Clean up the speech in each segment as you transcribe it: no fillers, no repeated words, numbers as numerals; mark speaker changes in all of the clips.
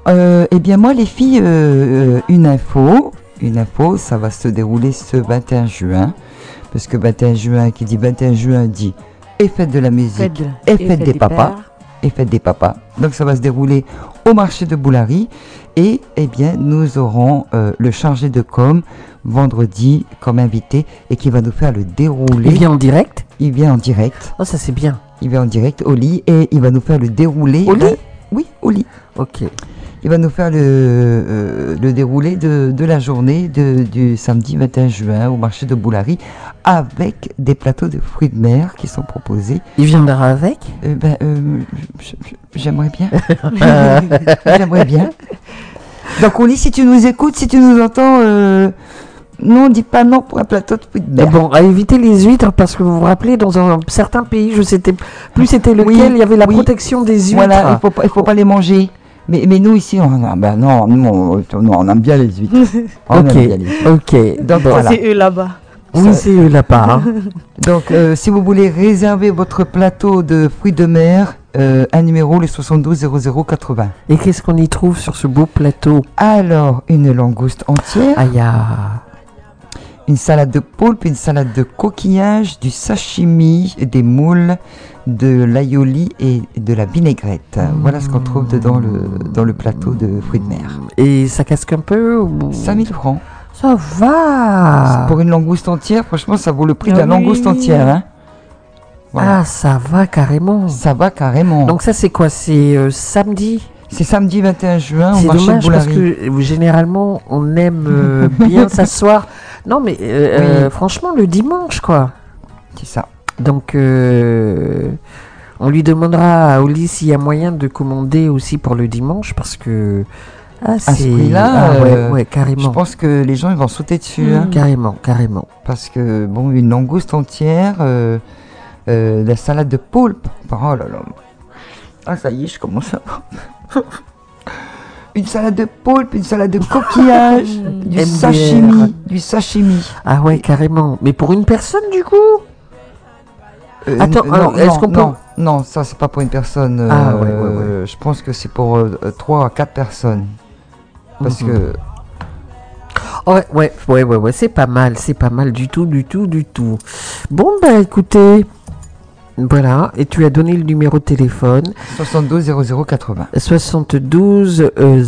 Speaker 1: Eh bien moi les filles, une info, ça va se dérouler ce 21 juin, parce que 21 juin, qui dit 21 juin dit et fête de la musique, et fête des papas, et fête des papas. Donc ça va se dérouler au marché de Boulary, et eh bien nous aurons le chargé de com vendredi comme invité, et qui va nous faire le déroulé.
Speaker 2: Il vient en direct ?
Speaker 1: Il vient en direct.
Speaker 2: Oh, ça c'est bien.
Speaker 1: Il vient en direct au lit, et il va nous faire le déroulé.
Speaker 2: Au lit ?
Speaker 1: Oui, au lit.
Speaker 2: Ok.
Speaker 1: Il va nous faire le déroulé de la journée du samedi 21 juin au marché de Boulary, avec des plateaux de fruits de mer qui sont proposés.
Speaker 2: Il viendra avec ?
Speaker 1: J'aimerais bien. J'aimerais bien. Donc Oli, si tu nous écoutes, si tu nous entends, non, dis pas non pour un plateau de fruits de mer.
Speaker 2: Bon, à éviter les huîtres, parce que vous vous rappelez, dans un certain pays, je sais plus c'était lequel, il y avait la protection des huîtres.
Speaker 1: Voilà, il faut pas les manger. Mais nous ici, on aime bien les huîtres.
Speaker 2: Ok.
Speaker 1: Donc voilà.
Speaker 3: C'est eux là-bas.
Speaker 2: Oui, c'est eux là-bas.
Speaker 1: Donc si vous voulez réserver votre plateau de fruits de mer, un numéro, le 72 0080.
Speaker 2: Et qu'est-ce qu'on y trouve sur ce beau plateau ?
Speaker 1: Alors, une langouste entière.
Speaker 2: Aïe.
Speaker 1: Une salade de poulpe, une salade de coquillage, du sashimi, des moules, de l'aioli et de la vinaigrette. Voilà ce qu'on trouve dans le plateau de fruits de mer.
Speaker 2: Et ça casque un peu ou...
Speaker 1: 5000 francs.
Speaker 2: Ça va.
Speaker 1: Pour une langouste entière, franchement, ça vaut le prix de la langouste entière. Hein.
Speaker 2: Voilà. Ah, ça va carrément.
Speaker 1: Ça va carrément.
Speaker 2: Donc ça, c'est quoi ? C'est samedi ?
Speaker 1: C'est samedi 21 juin au
Speaker 2: c'est
Speaker 1: marché de
Speaker 2: dommage parce
Speaker 1: Boulary.
Speaker 2: que généralement, on aime bien s'asseoir. Non, mais franchement, le dimanche, quoi.
Speaker 1: C'est ça.
Speaker 2: Donc, on lui demandera à Oli s'il y a moyen de commander aussi pour le dimanche, parce que...
Speaker 1: à ce prix-là,
Speaker 2: ouais, carrément.
Speaker 1: Je pense que les gens ils vont sauter dessus. Hein.
Speaker 2: Carrément.
Speaker 1: Parce que, bon, une langouste entière, la salade de poulpe. Oh là là. Ah, ça y est, je commence à... Une salade de poulpe, une salade de coquillage, du sashimi.
Speaker 2: Ah ouais, carrément. Mais pour une personne, du coup Attends, est-ce qu'on peut...
Speaker 1: Non, ça c'est pas pour une personne.
Speaker 2: Ouais.
Speaker 1: Je pense que c'est pour 3 à 4 personnes. Parce que...
Speaker 2: Ouais, c'est pas mal du tout. Bon, bah écoutez, voilà, et tu as donné le numéro de téléphone.
Speaker 1: 72 0080.
Speaker 2: 72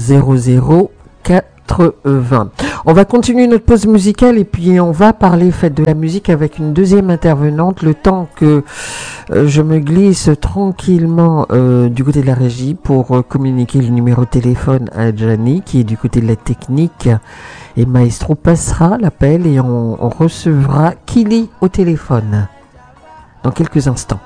Speaker 2: 0080. On va continuer notre pause musicale et puis on va parler fête de la musique avec une deuxième intervenante, le temps que je me glisse tranquillement du côté de la régie pour communiquer le numéro de téléphone à Gianni qui est du côté de la technique, et Maestro passera l'appel et on recevra Kili au téléphone dans quelques instants.